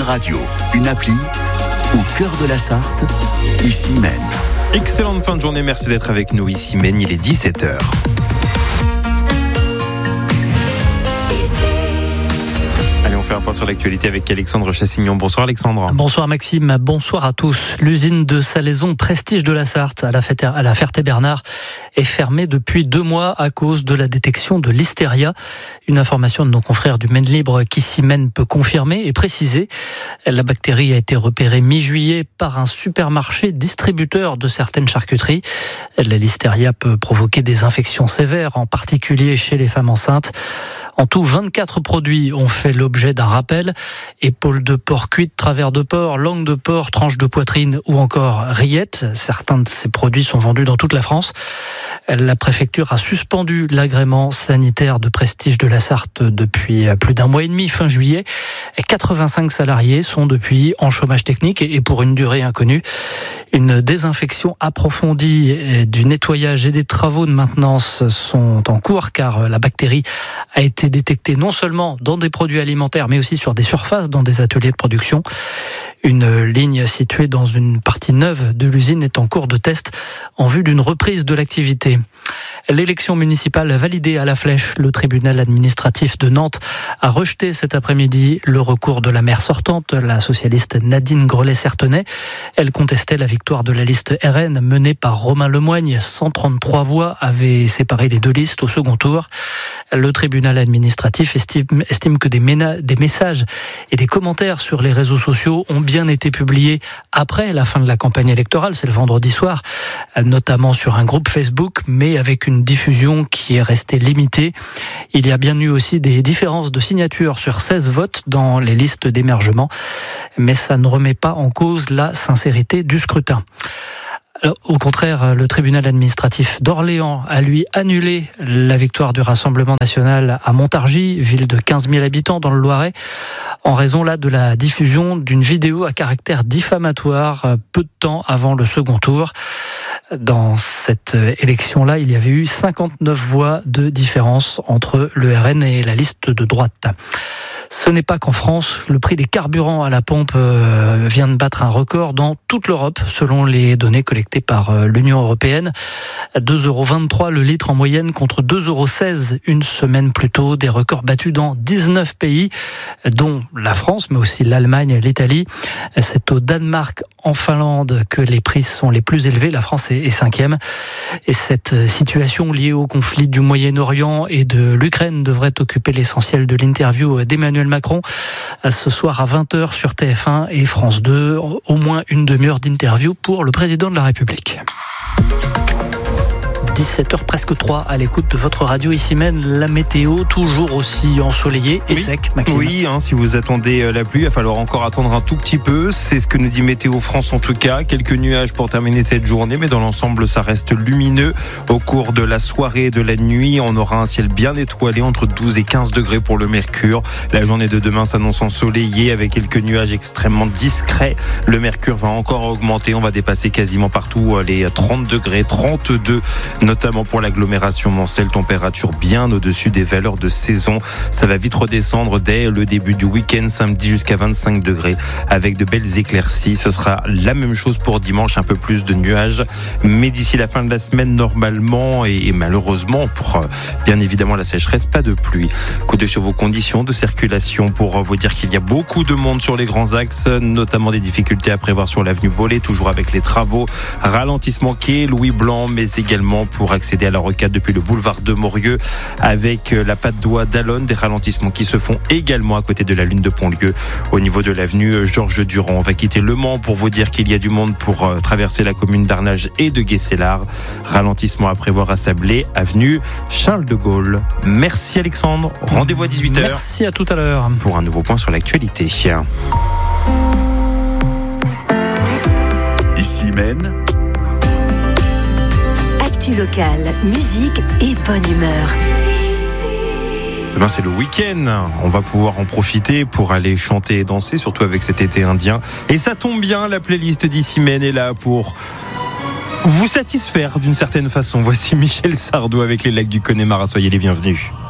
Radio, une appli au cœur de la Sarthe, ici Maine. Excellente fin de journée, merci d'être avec nous ici Maine, il est 17h. Allez, on fait un point sur l'actualité avec Alexandre Chassignon. Bonsoir Alexandre. Bonsoir Maxime, bonsoir à tous. L'usine de Salaison, prestige de la Sarthe, à la Ferté-Bernard, est fermée depuis 2 mois à cause de la détection de l'hystéria. Une information de nos confrères du Maine Libre qu'ici Maine peut confirmer et préciser. La bactérie a été repérée mi-juillet par un supermarché distributeur de certaines charcuteries. La listeria peut provoquer des infections sévères, en particulier chez les femmes enceintes. En tout, 24 produits ont fait l'objet d'un rappel. Épaules de porc cuites, travers de porc, langue de porc, tranches de poitrine ou encore rillettes. Certains de ces produits sont vendus dans toute la France. La préfecture a suspendu l'agrément sanitaire de prestige de la Sarthe depuis plus d'1 mois et demi, fin juillet. 85 salariés sont depuis en chômage technique et pour une durée inconnue. Une désinfection approfondie du nettoyage et des travaux de maintenance sont en cours car la bactérie a été détectée non seulement dans des produits alimentaires mais aussi sur des surfaces dans des ateliers de production. Une ligne située dans une partie neuve de l'usine est en cours de test en vue d'une reprise de l'activité. L'élection municipale validée à la flèche, le tribunal administratif de Nantes a rejeté cet après-midi le recours de la maire sortante, la socialiste Nadine Grelet-Certenay. Elle contestait la victoire de la liste RN menée par Romain Lemoigne. 133 voix avaient séparé les 2 listes au second tour. Le tribunal administratif estime que des messages et des commentaires sur les réseaux sociaux ont bien été publiés après la fin de la campagne électorale, c'est le vendredi soir, notamment sur un groupe Facebook, mais avec une diffusion qui est restée limitée. Il y a bien eu aussi des différences de signatures sur 16 votes dans les listes d'émergement, mais ça ne remet pas en cause la sincérité du scrutin. Au contraire, le tribunal administratif d'Orléans a lui annulé la victoire du Rassemblement national à Montargis, ville de 15 000 habitants dans le Loiret, en raison là de la diffusion d'une vidéo à caractère diffamatoire peu de temps avant le second tour. Dans cette élection-là, il y avait eu 59 voix de différence entre le RN et la liste de droite. Ce n'est pas qu'en France, le prix des carburants à la pompe vient de battre un record dans toute l'Europe, selon les données collectées par l'Union européenne. 2,23 € le litre en moyenne contre 2,16 € une semaine plus tôt. Des records battus dans 19 pays, dont la France, mais aussi l'Allemagne, l'Italie. C'est au Danemark, en Finlande, que les prix sont les plus élevés. La France est 5e. Et cette situation liée au conflit du Moyen-Orient et de l'Ukraine devrait occuper l'essentiel de l'interview d'Emmanuel Macron ce soir à 20h sur TF1 et France 2. Au moins une demi-heure d'interview pour le président de la République. 17h presque 3 à l'écoute de votre radio ici Maine. La météo toujours aussi ensoleillée et sec, Maxime. Oui, si vous attendez la pluie, il va falloir encore attendre un tout petit peu. C'est ce que nous dit Météo France en tout cas. Quelques nuages pour terminer cette journée, mais dans l'ensemble, ça reste lumineux. Au cours de la soirée et de la nuit, on aura un ciel bien étoilé entre 12 et 15 degrés pour le mercure. La journée de demain s'annonce ensoleillée avec quelques nuages extrêmement discrets. Le mercure va encore augmenter. On va dépasser quasiment partout les 30 degrés, 32 notamment pour l'agglomération mancelle, température bien au-dessus des valeurs de saison. Ça va vite redescendre dès le début du week-end, samedi jusqu'à 25 degrés, avec de belles éclaircies. Ce sera la même chose pour dimanche, un peu plus de nuages. Mais d'ici la fin de la semaine, normalement et malheureusement, pour bien évidemment la sécheresse, pas de pluie. Coup d'œil sur vos conditions de circulation pour vous dire qu'il y a beaucoup de monde sur les grands axes, notamment des difficultés à prévoir sur l'avenue Bollé, toujours avec les travaux. Ralentissement quai Louis Blanc, mais également pour accéder à la rocade depuis le boulevard de Morieux avec la patte d'Oie d'Allonne, des ralentissements qui se font également à côté de la Lune de Pontlieu au niveau de l'avenue Georges Durand. On va quitter Le Mans pour vous dire qu'il y a du monde pour traverser la commune d'Arnage et de Guescélard. Ralentissement à prévoir à Sablé, avenue Charles de Gaulle. Merci Alexandre, rendez-vous à 18h. Merci, à tout à l'heure. Pour un nouveau point sur l'actualité. Ici Maine. Local, musique et bonne humeur. Demain c'est le week-end, on va pouvoir en profiter pour aller chanter et danser, surtout avec cet été indien. Et ça tombe bien, la playlist d'Ici Maine est là pour vous satisfaire d'une certaine façon. Voici Michel Sardou avec les lacs du Connemara, soyez les bienvenus.